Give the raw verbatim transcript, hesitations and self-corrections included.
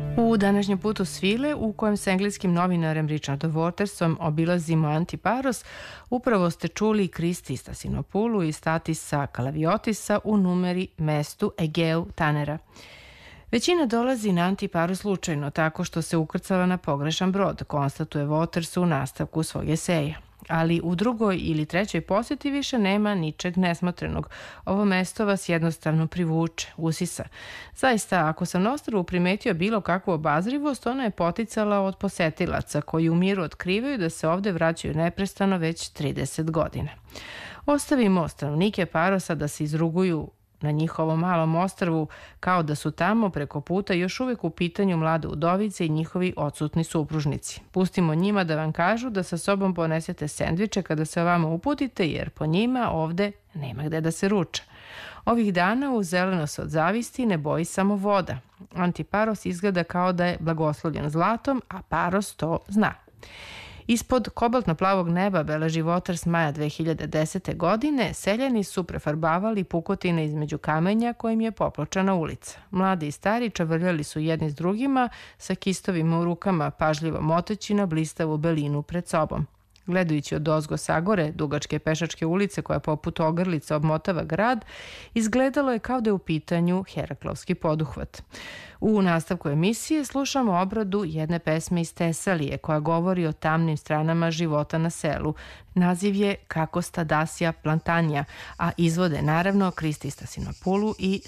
U današnjem putu svile, u kojem s engleskim novinarem Richardom Watersom obilazimo Antiparos, upravo ste čuli Kristi Stasinopulu i Statisa Kalaviotisa u numeri mestu Egeu Tanera. Većina dolazi na Antiparos slučajno, tako što se ukrcala na pogrešan brod, konstatuje Waters u nastavku svog eseja. Ali u drugoj ili trećoj posjeti više nema ničeg nesmotrenog. Ovo mesto vas jednostavno privuče, usisa. Zaista, ako sam na ostrvu primetio bilo kakvu obazrivost, ona je poticala od posetilaca koji u miru otkrivaju da se ovde vraćaju neprestano već trideset godina. Ostavimo stanovnike Parosa da se izruguju na njihovom malom ostrvu, kao da su tamo preko puta još uvek u pitanju mlade udovice i njihovi odsutni supružnici. Pustimo njima da vam kažu da sa sobom ponesete sendviče kada se ovamo uputite, jer po njima ovde nema gde da se ruča. Ovih dana u zeleno se od zavisti ne boji samo voda. Antiparos izgleda kao da je blagoslovljen zlatom, a Paros to zna. Ispod kobaltno-plavog neba, beleži Waters maja dve hiljade desete. godine, seljani su prefarbavali pukotine između kamenja kojim je popločana ulica. Mladi i stari čavrljali su jedni s drugima, sa kistovima u rukama, pažljivo moteći na blistavu belinu pred sobom. Gledajući od ozgo sagore, dugačke pešačke ulice koja poput ogrlica obmotava grad, izgledalo je kao da je u pitanju Heraklovski poduhvat. U nastavku emisije slušamo obradu jedne pesme iz Tesalije koja govori o tamnim stranama života na selu. Naziv je Kako Stadasija Plantanja, a izvode naravno Kristi Stasinopulu i